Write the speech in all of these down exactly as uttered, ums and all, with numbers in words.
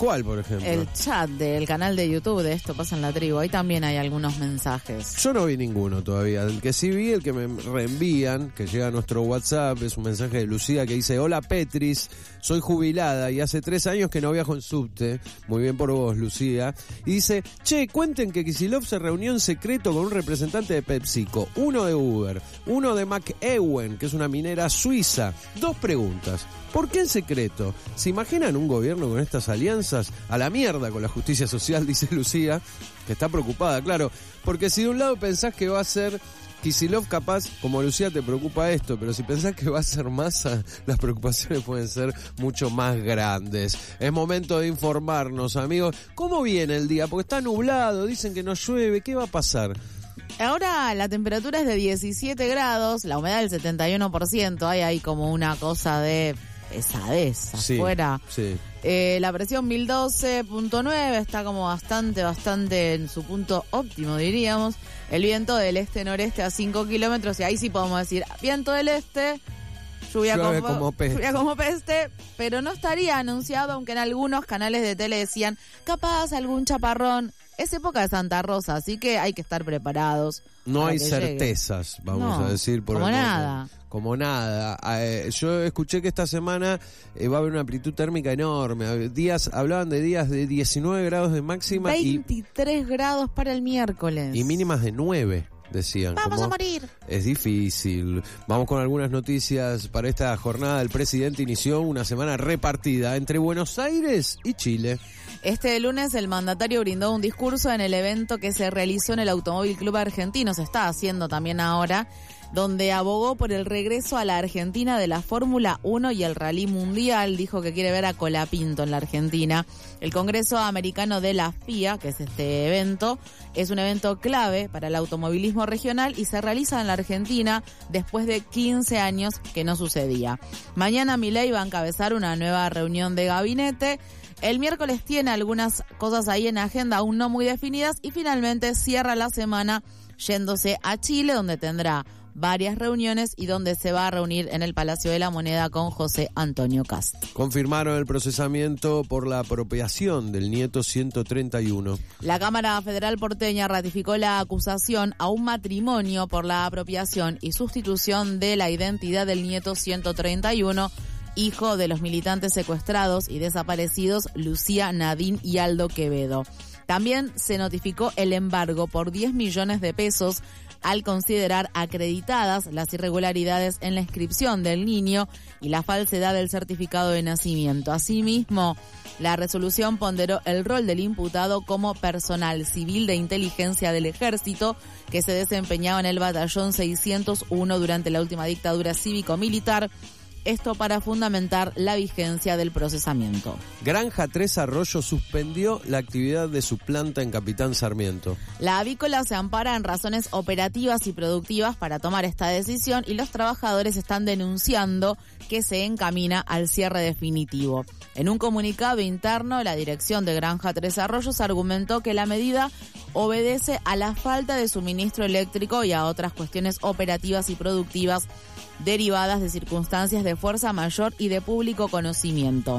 ¿Cuál, por ejemplo? El chat del canal de YouTube de Esto Pasa en la Tribu. Ahí también hay algunos mensajes. Yo no vi ninguno todavía. El que sí vi, el que me reenvían, que llega a nuestro WhatsApp, es un mensaje de Lucía que dice: hola Petris, soy jubilada y hace tres años que no viajo en subte. Muy bien por vos, Lucía. Y dice: che, cuenten que Kicillof se reunió en secreto con un representante de PepsiCo, uno de Uber, uno de McEwen, que es una minera suiza. Dos preguntas. ¿Por qué en secreto? ¿Se imaginan un gobierno con estas alianzas? A la mierda con la justicia social, dice Lucía, que está preocupada, claro. Porque si de un lado pensás que va a ser Kicillof, capaz, como Lucía te preocupa esto, pero si pensás que va a ser Massa, las preocupaciones pueden ser mucho más grandes. Es momento de informarnos, amigos. ¿Cómo viene el día? Porque está nublado, dicen que no llueve, ¿qué va a pasar? Ahora la temperatura es de diecisiete grados, la humedad del setenta y uno por ciento, hay ahí como una cosa de pesadez afuera. Sí, sí. Eh, la presión mil doce punto nueve está como bastante, bastante en su punto óptimo, diríamos. El viento del este-noreste a cinco kilómetros, y ahí sí podemos decir, viento del este, lluvia como, como peste. lluvia como peste, pero no estaría anunciado, aunque en algunos canales de tele decían, capaz algún chaparrón. Es época de Santa Rosa, así que hay que estar preparados. No hay que certezas, llegue. vamos no, a decir. Por como el nada. Momento. Como nada. Eh, yo escuché que esta semana eh, va a haber una amplitud térmica enorme. Días, hablaban de días de diecinueve grados de máxima. veintitrés y, grados para el miércoles. Y mínimas de nueve. Decían. Vamos como a morir. Es difícil. Vamos con algunas noticias para esta jornada. El presidente inició una semana repartida entre Buenos Aires y Chile. Este lunes el mandatario brindó un discurso en el evento que se realizó en el Automóvil Club Argentino, se está haciendo también ahora, donde abogó por el regreso a la Argentina de la Fórmula uno y el Rally Mundial. Dijo que quiere ver a Colapinto en la Argentina. El Congreso Americano de la F I A, que es este evento, es un evento clave para el automovilismo regional y se realiza en la Argentina después de quince años que no sucedía. Mañana Milei va a encabezar una nueva reunión de gabinete. El miércoles tiene algunas cosas ahí en agenda aún no muy definidas y finalmente cierra la semana yéndose a Chile, donde tendrá varias reuniones y donde se va a reunir en el Palacio de la Moneda con José Antonio Cast. Confirmaron el procesamiento por la apropiación del nieto ciento treinta y uno. La Cámara Federal porteña ratificó la acusación a un matrimonio por la apropiación y sustitución de la identidad del nieto ciento treinta y uno, hijo de los militantes secuestrados y desaparecidos Lucía Nadine y Aldo Quevedo. También se notificó el embargo por diez millones de pesos al considerar acreditadas las irregularidades en la inscripción del niño y la falsedad del certificado de nacimiento. Asimismo, la resolución ponderó el rol del imputado como personal civil de inteligencia del ejército que se desempeñaba en el batallón seiscientos uno durante la última dictadura cívico-militar. Esto para fundamentar la vigencia del procesamiento. Granja Tres Arroyos suspendió la actividad de su planta en Capitán Sarmiento. La avícola se ampara en razones operativas y productivas para tomar esta decisión y los trabajadores están denunciando que se encamina al cierre definitivo. En un comunicado interno, la dirección de Granja Tres Arroyos argumentó que la medida obedece a la falta de suministro eléctrico y a otras cuestiones operativas y productivas derivadas de circunstancias de fuerza mayor y de público conocimiento.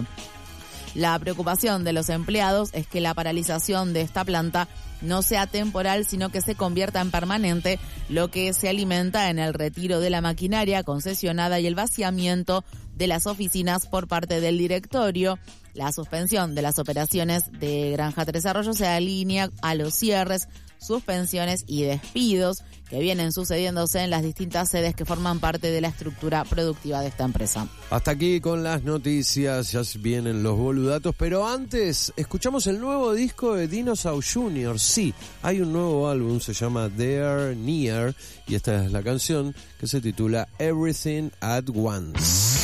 La preocupación de los empleados es que la paralización de esta planta no sea temporal, sino que se convierta en permanente, lo que se alimenta en el retiro de la maquinaria concesionada y el vaciamiento de las oficinas por parte del directorio. La suspensión de las operaciones de Granja Tres Arroyos se alinea a los cierres, suspensiones y despidos que vienen sucediéndose en las distintas sedes que forman parte de la estructura productiva de esta empresa. Hasta aquí con las noticias, ya vienen los boludatos, pero antes escuchamos el nuevo disco de Dinosaur junior Sí, hay un nuevo álbum, se llama They're Near, y esta es la canción que se titula Everything at Once.